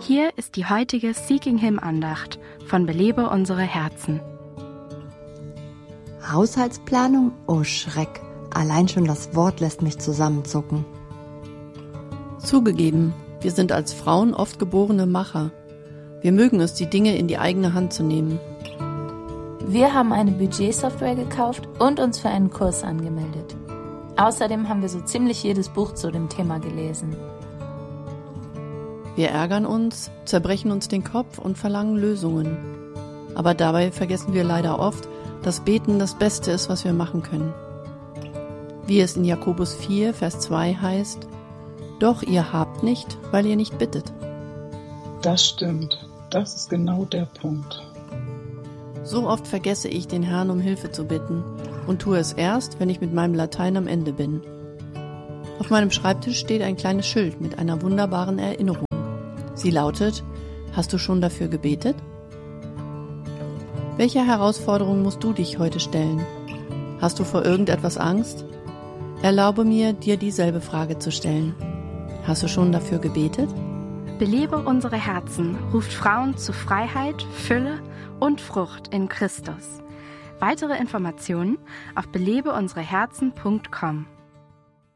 Hier ist die heutige Seeking Him Andacht von Belebe unsere Herzen. Haushaltsplanung? Oh Schreck, allein schon das Wort lässt mich zusammenzucken. Zugegeben, wir sind als Frauen oft geborene Macher. Wir mögen es, die Dinge in die eigene Hand zu nehmen. Wir haben eine Budgetsoftware gekauft und uns für einen Kurs angemeldet. Außerdem haben wir so ziemlich jedes Buch zu dem Thema gelesen. Wir ärgern uns, zerbrechen uns den Kopf und verlangen Lösungen. Aber dabei vergessen wir leider oft, dass Beten das Beste ist, was wir machen können. Wie es in Jakobus 4, Vers 2 heißt: Doch ihr habt nicht, weil ihr nicht bittet. Das stimmt. Das ist genau der Punkt. So oft vergesse ich, den Herrn um Hilfe zu bitten und tue es erst, wenn ich mit meinem Latein am Ende bin. Auf meinem Schreibtisch steht ein kleines Schild mit einer wunderbaren Erinnerung. Sie lautet: Hast du schon dafür gebetet? Welcher Herausforderung musst du dich heute stellen? Hast du vor irgendetwas Angst? Erlaube mir, dir dieselbe Frage zu stellen. Hast du schon dafür gebetet? Belebe unsere Herzen ruft Frauen zu Freiheit, Fülle und Frucht in Christus. Weitere Informationen auf belebeunsereherzen.com.